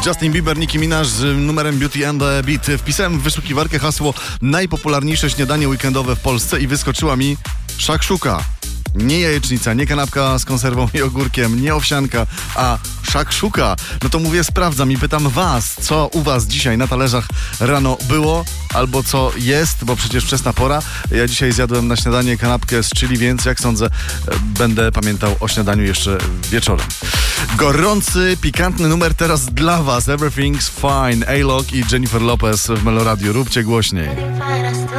Justin Bieber, Nicki Minaj z numerem Beauty and the Beat. Wpisałem w wyszukiwarkę hasło najpopularniejsze śniadanie weekendowe w Polsce i wyskoczyła mi szakszuka. Nie jajecznica, nie kanapka z konserwą i ogórkiem, nie owsianka, a szakszuka. No to mówię, sprawdzam i pytam was, co u was dzisiaj na talerzach rano było, albo co jest, bo przecież wczesna pora. Ja dzisiaj zjadłem na śniadanie kanapkę z chili, więc jak sądzę, będę pamiętał o śniadaniu jeszcze wieczorem. Gorący, pikantny numer teraz dla was. Everything's Fine, A-Lock i Jennifer Lopez w Meloradiu. Róbcie głośniej.